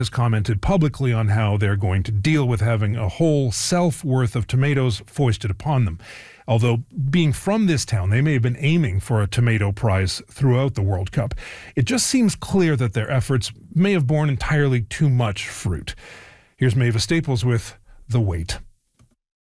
has commented publicly on how they're going to deal with having a whole self-worth of tomatoes foisted upon them. Although, being from this town, they may have been aiming for a tomato prize throughout the World Cup. It just seems clear that their efforts may have borne entirely too much fruit. Here's Mavis Staples with The Wait.